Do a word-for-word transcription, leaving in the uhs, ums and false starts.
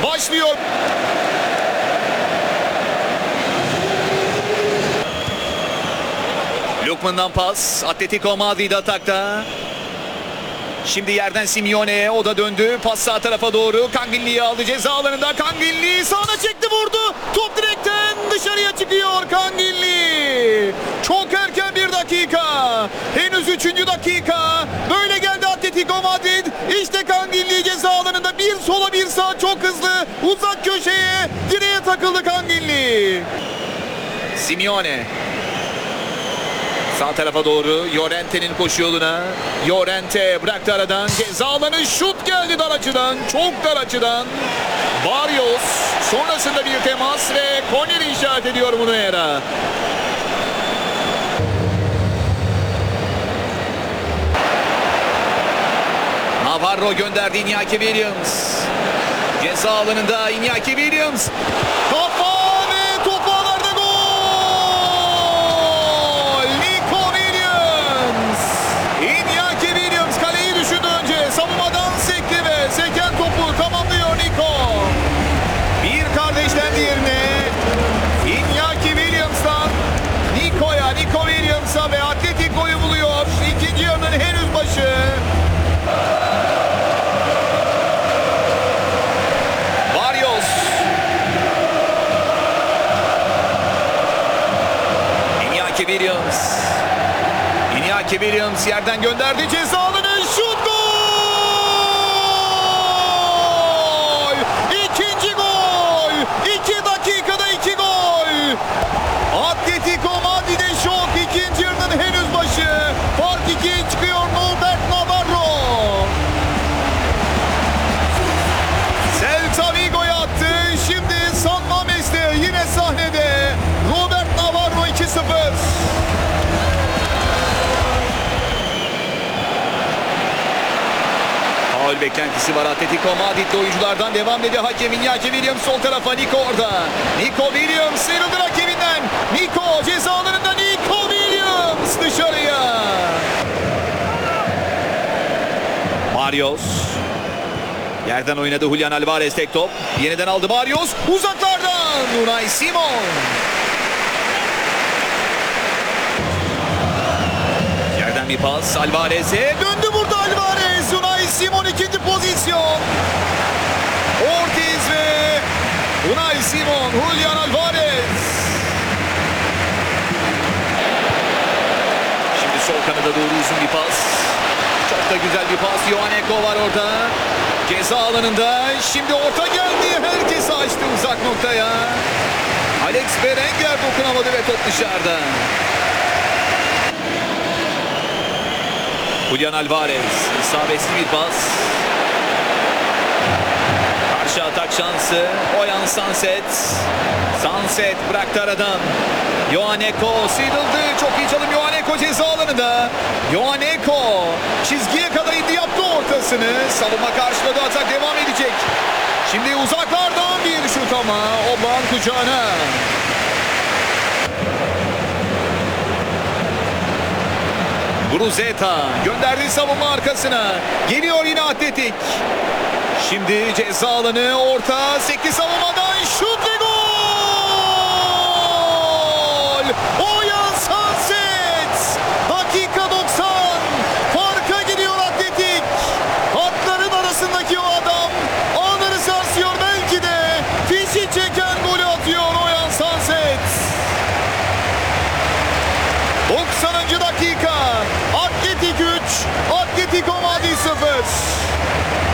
başlıyor. Lukman'dan pas. Atletico Madrid atakta. Şimdi yerden Simeone, o da döndü. Pas sağ tarafa doğru. Kangilli'yi aldı ceza alanında. Kangilli sağına çekti, vurdu. Top direkten dışarıya çıkıyor Kangilli. Çok erken bir dakika. Henüz üçüncü dakika. Böyle geldi Atletico Madrid. İşte Kangilli ceza alanında. Bir sola bir sağa çok hızlı. Uzak köşeye. Direğe takıldı Kangilli. Simeone. Sağ tarafa doğru Llorente'nin koşu yoluna. Llorente bıraktı aradan. Ceza alanı, şut geldi dar açıdan. Çok dar açıdan. Barrios sonrasında bir temas ve korner işaret ediyor Munuera. Navarro gönderdi Iñaki Williams. Ceza alanında Iñaki Williams. Kafa ve topu ağlarda, gol! Nico Williams. Iñaki Williams kaleyi düşündü önce. Savunmadan sekti ve seken topu tamamlıyor Nico. Bir kardeşten diğerine. Iñaki Williams'tan Nico'ya, Nico Williams'a ve Atletico'yu buluyor. İkinci yarının henüz başı. Iñaki Williams. Iñaki Williams yerden gönderdi ceza alanı, şut, gol! İkinci gol! İki dakikada iki gol! Atletico Madrid'e şok, ikinci yarının henüz başı. Fark ikiye çıkıyor Norbert Navarro. Celta Vigo'ya attı. Şimdi San Mames'te yine sahnede. Robert Navarro iki sıfır. Faul beklentisi var Atletico Madrid'de oyunculardan, devam ediyor hakem. Iñaki Williams sol tarafa, Nico orada. Nico Williams sıyrıldı rakibinden. Nico ceza alanında, Nico Williams dışarıya. Barrios. Yerden oynadı Julian Alvarez, tek top. Yeniden aldı Barrios. Uzaklardan Unai Simon. Yerden bir pas Alvarez'e. Döndü burada Alvarez. Unai Simon ikinci pozisyon. Ortiz ve Unai Simon. Julian Alvarez. Şimdi sol kanada doğru uzun bir pas. Çok da güzel bir pas. Ioaneko var orada. Ceza alanında. Şimdi orta geldi. Herkes açtı uzak noktaya. Alex Berenguer dokunamadı ve top dışarıda. Julian Alvarez. İsabetli bir pas. Karşı atak şansı. Oyan Sanset. Sanset bıraktı aradan. Ioaneko sıyrıldı. Çok iyi çalım Ioaneko ceza alanında. Ioaneko çizgiye kadar indi, yaptı ortasını. Savunma karşıladı, atak devam edecek. Şimdi uzaklardan bir şut ama Oban kucağına. Bruzeta gönderdi savunma arkasına. Geliyor yine Atletik. Şimdi ceza alanı, orta sekti savunmadan, şut ve gol! Oyan Sanset! Dakika doksan. Farka gidiyor Atletik. Hatların arasındaki o adam ağları sarsıyor, belki de fişi çeken golü atıyor Oyan Sanset. doksanıncı dakika.